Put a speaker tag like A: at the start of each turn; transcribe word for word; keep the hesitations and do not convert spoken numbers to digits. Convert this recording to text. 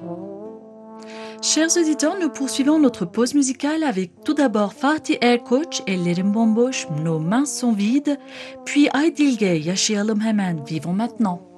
A: Chers auditeurs, nous poursuivons notre pause musicale avec tout d'abord Fatih Erkoç, Ellerim bomboş, Nos mains sont vides, puis Aydilge, Yaşayalım hemen, Vivons maintenant.